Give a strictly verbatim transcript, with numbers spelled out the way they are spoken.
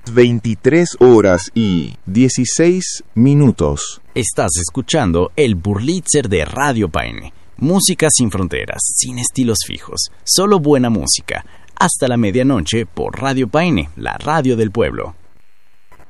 veintitrés horas y dieciséis minutos. Estás escuchando el Burlitzer de Radio Paine. Música sin fronteras, sin estilos fijos, solo buena música. Hasta la medianoche por Radio Paine, la radio del pueblo.